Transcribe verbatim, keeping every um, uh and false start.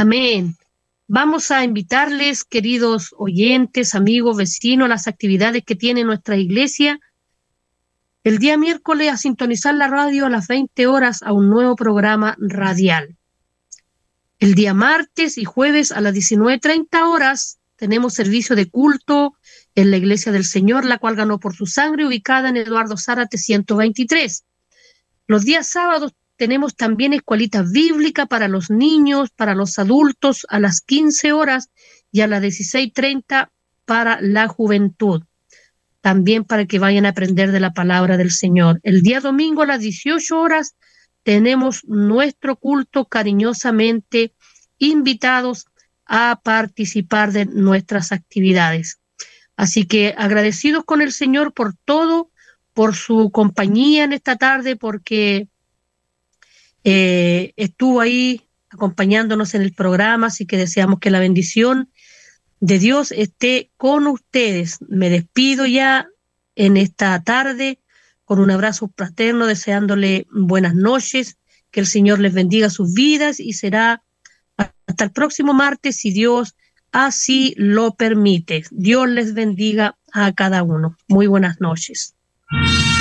Amén. Vamos a invitarles, queridos oyentes, amigos, vecinos, a las actividades que tiene nuestra iglesia. El día miércoles a sintonizar la radio a las veinte horas a un nuevo programa radial. El día martes y jueves a las diecinueve treinta horas tenemos servicio de culto en la Iglesia del Señor, la cual ganó por su sangre, ubicada en Eduardo Zárate ciento veintitrés. Los días sábados tenemos también escuelita bíblica para los niños, para los adultos, a las quince horas y a las dieciséis treinta para la juventud. También para que vayan a aprender de la palabra del Señor. El día domingo a las dieciocho horas tenemos nuestro culto, cariñosamente invitados a participar de nuestras actividades. Así que agradecidos con el Señor por todo, por su compañía en esta tarde, porque eh, estuvo ahí acompañándonos en el programa, así que deseamos que la bendición de Dios esté con ustedes. Me despido ya en esta tarde con un abrazo fraterno, deseándole buenas noches, que el Señor les bendiga sus vidas y será hasta el próximo martes, si Dios así lo permite. Dios les bendiga a cada uno. Muy buenas noches.